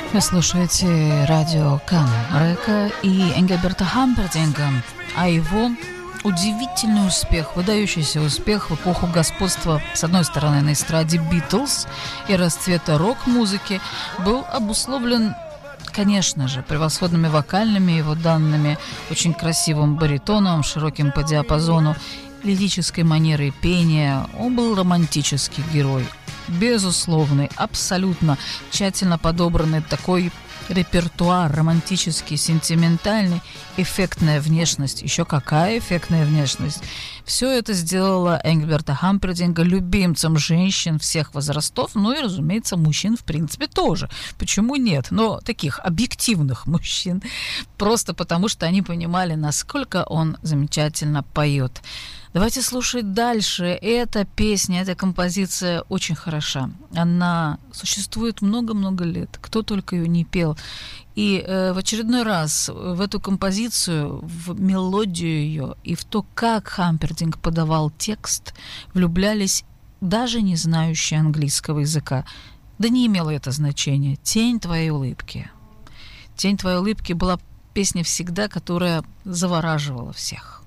Вы слушаете радио Кан-Река и Энгельберта Хампердинга, а его удивительный успех, выдающийся успех в эпоху господства, с одной стороны, на эстраде Битлз и расцвета рок-музыки, был обусловлен, конечно же, превосходными вокальными его данными, очень красивым баритоном, широким по диапазону, лирической манерой пения. Он был романтический герой, безусловный, абсолютно тщательно подобранный такой репертуар, романтический, сентиментальный, эффектная внешность. Еще какая эффектная внешность! Все это сделало Энгельберта Хампердинга любимцем женщин всех возрастов, ну и, разумеется, мужчин в принципе тоже. Почему нет? Но таких объективных мужчин. Просто потому, что они понимали, насколько он замечательно поет. Давайте слушать дальше. Эта песня, эта композиция очень хороша. Она существует много-много лет. Кто только ее не пел. И в очередной раз в эту композицию, в мелодию ее и в то, как Хампердинг подавал текст, влюблялись даже не знающие английского языка. Да не имело это значения. «Тень твоей улыбки». «Тень твоей улыбки» была песня всегда, которая завораживала всех.